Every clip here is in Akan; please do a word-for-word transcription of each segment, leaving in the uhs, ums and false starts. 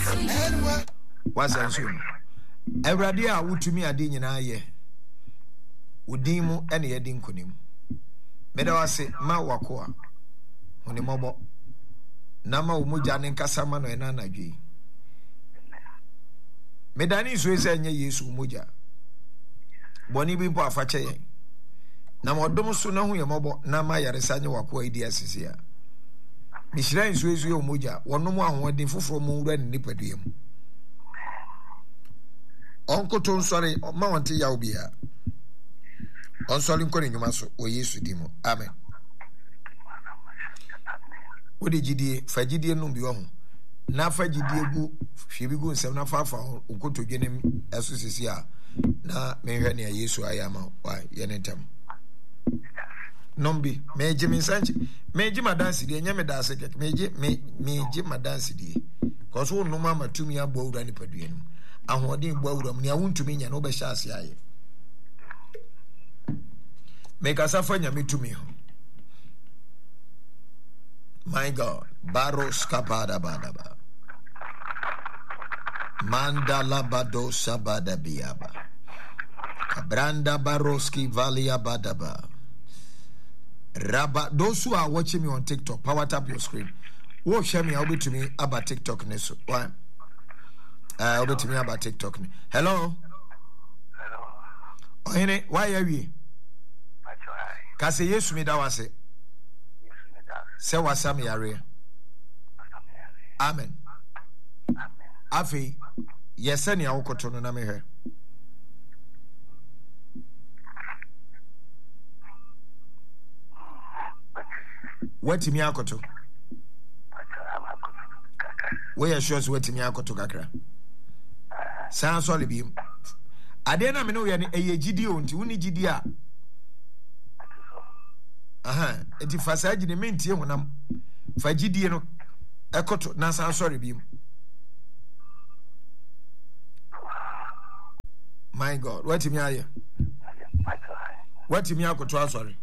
wasansu Ewrade a wutumi ade nyina ye udin mu ene ye din konim meda wase ma wakoa oni mobo na ma umuja ne nkasa ma no ena anadwi medani so ese anya Yesu umuja boni bi mpo afache yen na modom so na hu ye mobo na ma yaresa nya wakoa idi asisi a mishira nso ezu ye umuja wonom ahodin foforo mu wura ne nipaduam onko ton sorry ma wonte ya obia on sorry nkoni nyuma so o Yesu dimo amen wodi gidie fagidie no bi wo ho na fagidie gu hwebi gu nsem na fafa okoto dwenem eso sisi a na mehwe ne Yesu ayama wa yenentem nombi meje minsanche meje madansi die nyame da ase keke meje meje madansi die koso no mama tumi abo awura ni paduenum ahoden bo awura mu ne awuntumi nya no be sha ase aye meka safa nya metumi ho. My God, Baros Kabada Badaba Mandala Bado Sabada Biaba Kabranda Baroski Valia Badaba Rabba. Those who are watching me on TikTok, power tap your screen. Wo share me over to me about TikTok neso. Why? Uh over to me about TikTok. Hello? Hello. Ohene, why are we? Kase Yesu mi da wase. Se wasam yare. Amen. Afi yesani awokoto no na mehwe. Wati mi akoto. We are sure wati mi akoto kakra. San so le biem. Ade na me no ye ne eye gidi o nti woni gidi a. Aha, enti fasaji ne mentie honam. Fagidie no ekoto na san sorry biem. My God, what me aye? What me akoto sorry?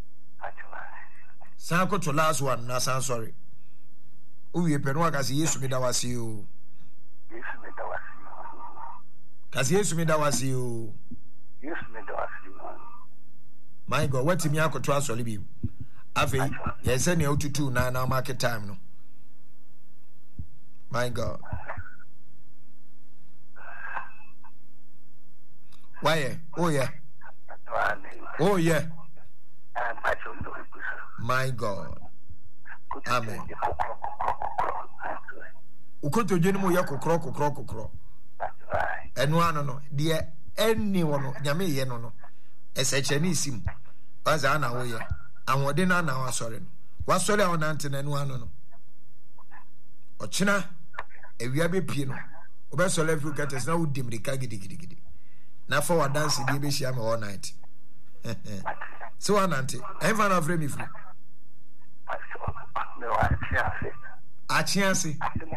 San akoto last one na san sorry. Uye penu akasi Yesu mi da wasi o. Yesu mi da wasi o. Kasi Yesu mi da wasi o. Yesu mi da wasi o. My God, what me akoto sorry biem. Afi yese ne otutu na na market time no. My God. Why? Oh yeah. Oh yeah. My God. Amen. Ukoto jeni mo ya kokro kokro kokro. Enu ano no de eni wono nyame ye no no. Eseche ni sim. Baza na wo ye. Awode na na wasore no. Wasore a onante na enu ano no. Ochina ewia be pie no. Obesole fu kates na udim de ka gidigidi. Na for wa dance die be hia me all night. So anante, en fan of me free. Achiase.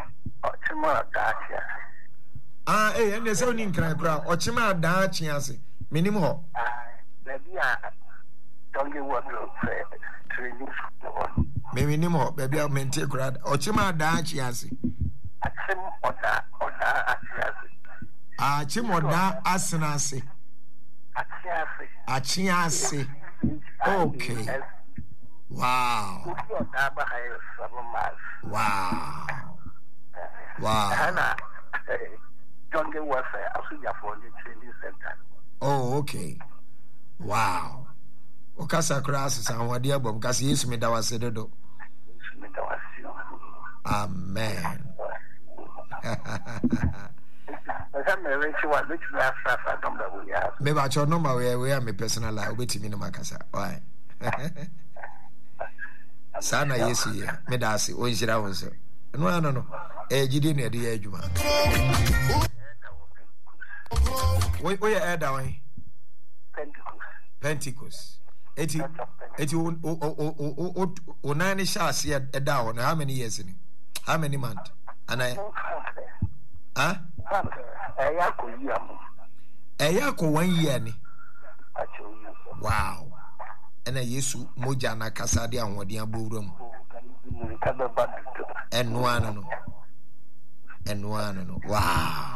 Ah, eh, ene se oni nkran kra. Ochima da achiase. Minim ho. Na bia don't get what training school. Me minim ho, baby a mente kra. Ochima da achiase. Achim oda oda achiase. Ah, chimoda asenase. Achiase. Achiase. Okay. Wow. Wow. Wow. Oh, okay. Wow. Okasa class and what dear bomb kasi Yesu me da wase dodo. Amen. Maybe I your number where we are my personal life wait me no makasa. Why? Sana Yesu ye me da ase o nhira won so. No no no. Eh gidi na de adwuma. We we are da wan. Pentecost. Pentecost. Eti eti o o o o o nine shas ye da won. How many years in? How many months? And I Huh? Eyako one year ni. Wow. Ena Yesu moja na kasade ahode abowram. Eno ana no. and one. Wow.